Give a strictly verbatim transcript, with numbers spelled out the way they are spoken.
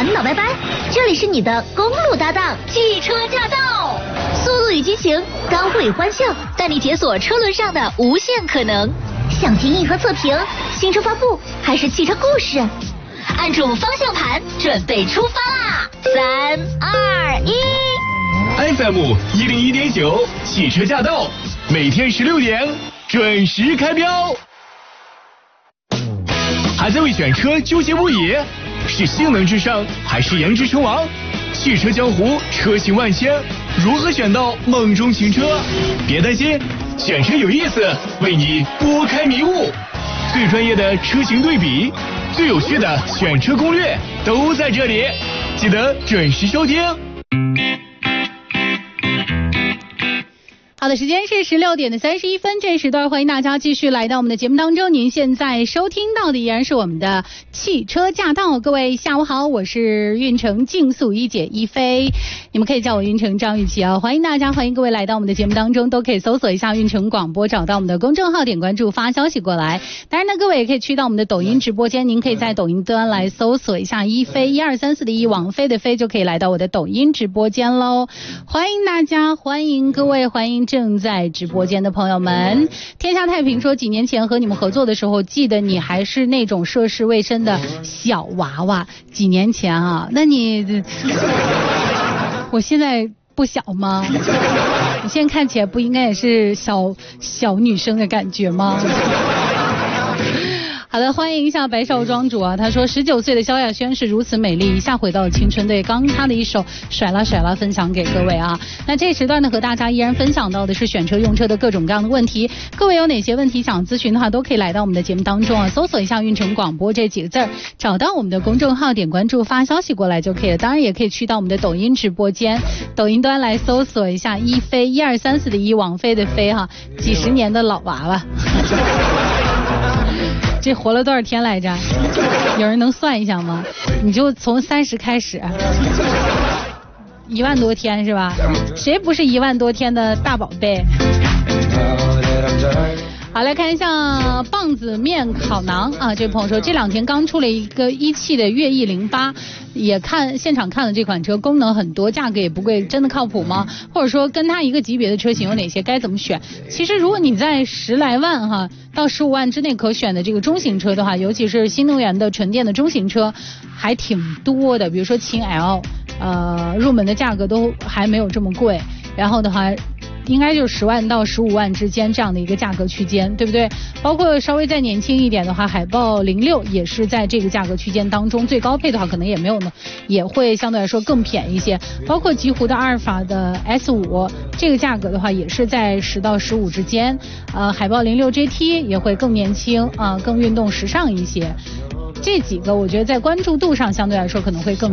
烦恼拜拜，这里是你的公路搭档汽车驾到，速度与激情，干货与欢笑，带你解锁车轮上的无限可能。想听硬核测评、新车发布，还是汽车故事？按住方向盘，准备出发啦！三二一 ，F M 一零一点九，汽车驾到，每天十六点准时开标。还在为选车纠结不已？是性能至上还是颜值称王？汽车江湖车型万千，如何选到梦中情车？别担心，选车有意思，为你拨开迷雾。最专业的车型对比，最有趣的选车攻略都在这里，记得准时收听。 好的，时间是十六点的三十一分，这时段欢迎大家继续来到我们的节目当中。您现在收听到的依然是我们的汽车驾到，各位下午好，我是运城竞速一姐一飞，你们可以叫我运城张雨绮啊。欢迎大家，欢迎各位来到我们的节目当中，都可以搜索一下运城广播，找到我们的公众号，点关注发消息过来。当然呢，各位也可以去到我们的抖音直播间，您可以在抖音端来搜索一下一飞一二三四的一王菲的飞，就可以来到我的抖音直播间喽。欢迎大家，欢迎各位，欢迎正在直播间的朋友们。天下太平说，几年前和你们合作的时候，记得你还是那种涉世未深的小娃娃。几年前啊，那你我现在不小吗？我现在看起来不应该也是小小女生的感觉吗？好的，欢迎一下白少庄主啊，他说十九岁的萧亚轩是如此美丽，一下回到了青春。对，刚他的一首甩啦甩啦分享给各位啊。那这时段呢，和大家依然分享到的是选车用车的各种各样的问题，各位有哪些问题想咨询的话，都可以来到我们的节目当中啊，搜索一下运城广播这几个字儿，找到我们的公众号，点关注发消息过来就可以了。当然也可以去到我们的抖音直播间，抖音端来搜索一下一飞一二三四的一王菲的飞哈，几十年的老娃娃。这活了多少天来着？有人能算一下吗？你就从三十开始，一万多天是吧？谁不是一万多天的大宝贝？好，来看一下棒子面烤馕啊，这位朋友说这两天刚出了一个一汽的悦翼零八，也看现场看了这款车，功能很多，价格也不贵，真的靠谱吗？或者说跟它一个级别的车型有哪些，该怎么选？其实如果你在十来万哈到十五万之内可选的这个中型车的话，尤其是新能源的纯电的中型车还挺多的，比如说秦 L， 呃，入门的价格都还没有这么贵，然后的话应该就是十万到十五万之间这样的一个价格区间，对不对？包括稍微再年轻一点的话，海豹零六也是在这个价格区间当中，最高配的话可能也没有呢，也会相对来说更便宜一些。包括极狐的阿尔法的 S 五， 这个价格的话也是在十到十五之间。呃，海豹零六 G T 也会更年轻啊、呃，更运动时尚一些。这几个我觉得在关注度上相对来说可能会更